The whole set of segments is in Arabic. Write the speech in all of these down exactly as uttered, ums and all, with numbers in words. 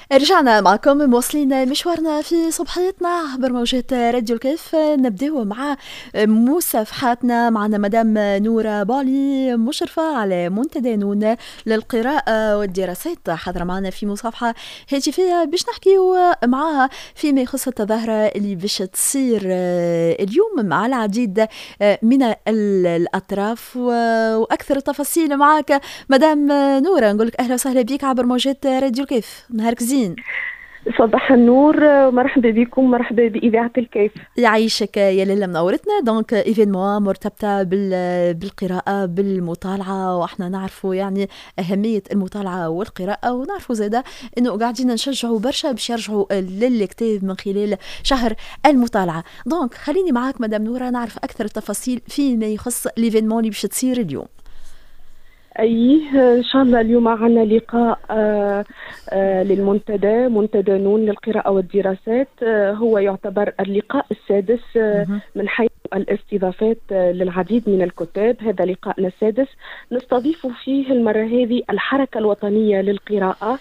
رجعنا معكم مواصلين مشوارنا في صبحيتنا عبر موجات راديو الكيف. نبداو مع مصافحاتنا معنا مدام نورة بالي، مشرفة على منتدى نون للقراءة والدراسات، حاضرة معنا في مصافحة هاتفية باش نحكيو معها فيما يخص التظاهرة اللي باش تصير اليوم مع العديد من الأطراف وأكثر التفاصيل معك مدام نورة. نقولك أهلا وسهلا بك عبر موجات راديو الكيف، نهارك زين. صباح النور، مرحبا بكم، مرحبا بإذاعة الكيف. يعيشك يا ليلى، منورتنا. دونك ايفينمون مرتبطة بالقراءة بالمطالعة، واحنا نعرفوا يعني أهمية المطالعة والقراءة، ونعرفوا زادا انه قاعدين نشجعوا برشا باش يرجعوا للكتاب من خلال شهر المطالعة. دونك خليني معاك مدام نورة نعرف أكثر التفاصيل فيما يخص الايفينمون اللي باش تصير اليوم. أي إن شاء الله اليوم عنا لقاء آآ آآ للمنتدى، منتدى نون للقراءة والدراسات. هو يعتبر اللقاء السادس من حيث الاستضافات للعديد من الكتاب. هذا لقاءنا السادس، نستضيف فيه المرة هذه الحركة الوطنية للقراءة،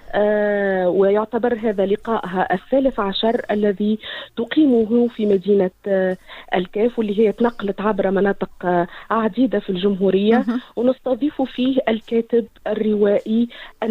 آه ويعتبر هذا لقائها الثالث عشر الذي تقيمه في مدينة آه الكيف، واللي هي تنقلت عبر مناطق آه عديدة في الجمهورية. ونستضيف فيه الكاتب الروائي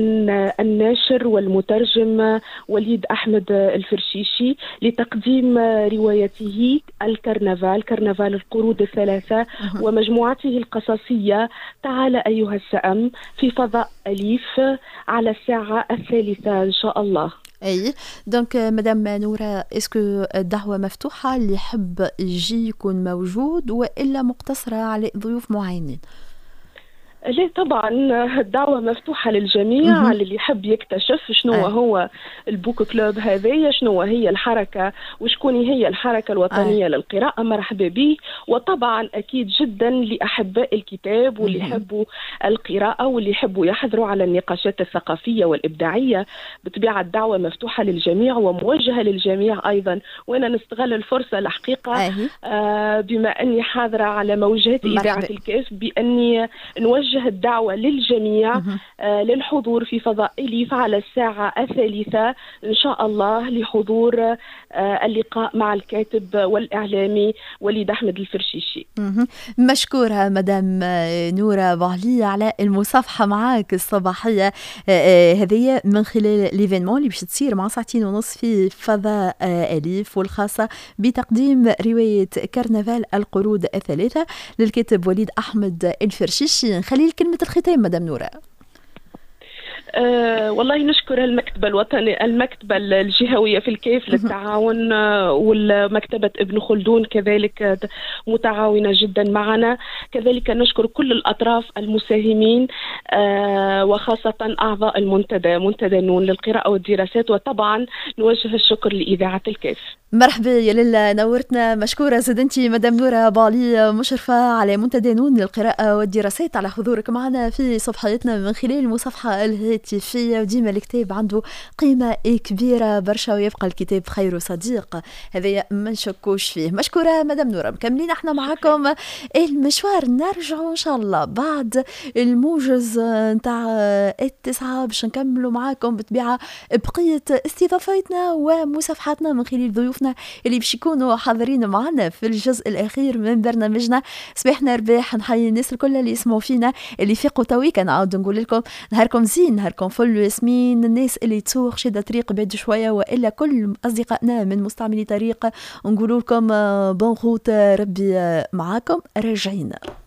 الناشر والمترجم وليد أحمد الفرشيشي لتقديم آه روايته الكرنفال، كرنفال القرود الثلاثة، ومجموعته القصصية تعال أيها السأم في فضاء أليف على الساعة الثالثة إن شاء الله. أي دونك مدام نورة، اسكو الدعوة مفتوحة اللي يحب يجي يكون موجود وإلا مقتصرة على ضيوف معينين؟ ليه طبعا الدعوة مفتوحة للجميع، على اللي يحب يكتشف شنو أه. هو البوك كلوب هذه، شنو هي الحركة وشكون هي الحركة الوطنية أه. للقراءة، مرحبا به. وطبعا أكيد جدا لأحباء الكتاب واللي يحبوا القراءة واللي يحبوا يحضروا على النقاشات الثقافية والإبداعية. بطبيعة الدعوة مفتوحة للجميع وموجهة للجميع أيضا. وأنا نستغل الفرصة الحقيقة أه. آه بما أني حاضرة على موجات إذاعة الكيف بأني نوجه الدعوة للجميع آه للحضور في فضاء إليف على الساعة الثالثة إن شاء الله، لحضور آه اللقاء مع الكاتب والإعلامي وليد أحمد الفرشيشي. مشكورة مدام نورة بالي على المصافحة معك الصباحية آه هذه من خلال ليفينمون اللي باش تصير مع ساعتين ونص في فضاء آه أليف، والخاصة بتقديم رواية كرنفال القرود الثلاثة للكاتب وليد أحمد الفرشيشي. خلي كلمة الختام مدام نورة. أه والله نشكر المكتبة الوطني المكتبة الجهوية في الكيف للتعاون، والمكتبة ابن خلدون كذلك متعاونة جدا معنا. كذلك نشكر كل الأطراف المساهمين أه وخاصة أعضاء المنتدى، منتدى نون للقراءة والدراسات. وطبعا نوجه الشكر لإذاعة الكيف. مرحبا يا ليلى، نورتنا. مشكورة زدنتي مدام نورة بالي، مشرفة على منتدى نون للقراءة والدراسات، على حضورك معنا في صفحتنا من خلال المصافحة الهاتفية. وديما الكتاب عنده قيمة كبيرة برشا، ويبقى الكتاب خير صديق، هذا ما نشكوش فيه. مشكورة مدام نورة. مكملين احنا معكم المشوار، نرجعوا ان شاء الله بعد الموجز نتاع التسعة باش نكملوا معكم بطبيعة بقية استضافاتنا ومصافحاتنا من خلال ضيوفنا اللي باش يكونوا حاضرين معنا في الجزء الأخير من برنامجنا. صباحنا رباح، نحيي الناس الكل اللي يسمعوا فينا، اللي فيقوا تويك. نعاود نقول لكم نهاركم زين، نهاركم فل ياسمين. الناس اللي تسوق شادة طريق بعد شوية، وإلا كل أصدقائنا من مستعملي طريق نقول لكم بون روت، ربي معاكم. راجعين.